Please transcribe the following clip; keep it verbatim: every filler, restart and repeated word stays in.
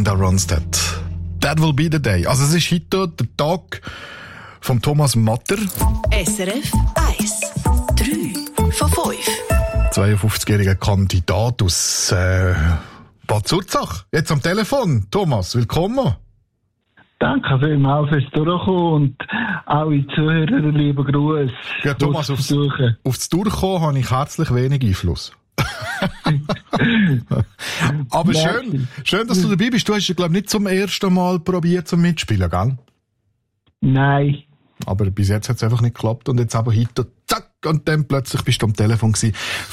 Linda Ronstadt. That will be the day. Also es ist heute der Tag von Thomas Matter. S R F eins. drei von fünf. zweiundfünfzigjähriger Kandidat aus äh, Bad Zurzach. Jetzt am Telefon. Thomas, willkommen. Danke vielmals fürs Durchkommen und alle Zuhörer, lieber Gruß. Ja, Thomas, aufs, aufs Durchkommen habe ich herzlich wenig Einfluss. Aber schön, schön, dass du dabei bist. Du hast ja, glaube ich, nicht zum ersten Mal probiert zum Mitspielen, gell? Nein. Aber bis jetzt hat es einfach nicht geklappt und jetzt aber heute, zack, und dann plötzlich bist du am Telefon gewesen.